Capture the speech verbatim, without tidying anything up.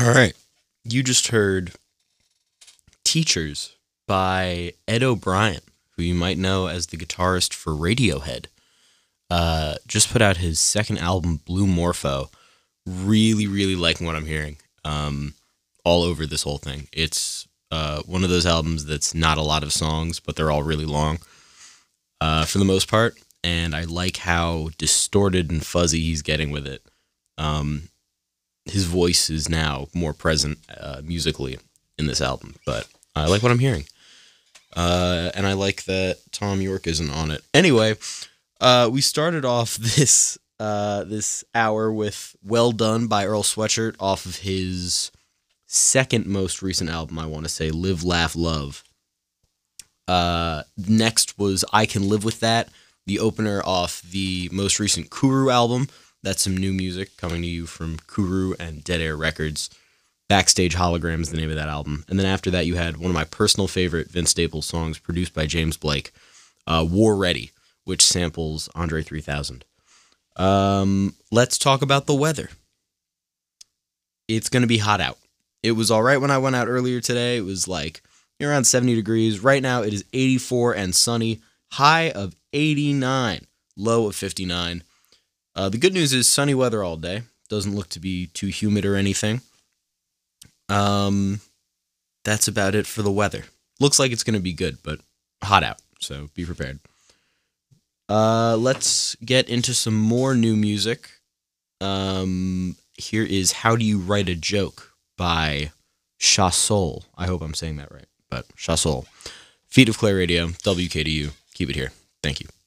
All right. You just heard Teachers by Ed O'Brien, who you might know as the guitarist for Radiohead. Uh, just put out his second album, Blue Morpho. Really, really liking what I'm hearing um, all over this whole thing. It's uh, one of those albums that's not a lot of songs, but they're all really long uh, for the most part. And I like how distorted and fuzzy he's getting with it. Um, his voice is now more present uh, musically in this album, but I like what I'm hearing. Uh, and I like that Tom York isn't on it. Anyway, uh, we started off this uh, this hour with Well Done by Earl Sweatshirt off of his second most recent album, I want to say, Live, Laugh, Love. Uh, next was I Can Live With That, the opener off the most recent Kuru album. That's some new music coming to you from Kuru and Dead Air Records. Backstage Hologram is the name of that album. And then after that, you had one of my personal favorite Vince Staples songs produced by James Blake, uh, War Ready, which samples Andre three thousand. Um, let's talk about the weather. It's going to be hot out. It was all right when I went out earlier today. It was like around seventy degrees. Right now, it is eighty-four and sunny. High of eighty-nine. Low of fifty-nine. Uh, the good news is sunny weather all day. Doesn't look to be too humid or anything. Um, that's about it for the weather. Looks like it's going to be good, but hot out, so be prepared. Uh, let's get into some more new music. Um, here is How Do You Write a Joke by Chasol. I hope I'm saying that right, but Chasol. Feet of Clay Radio, W K D U. Keep it here. Thank you.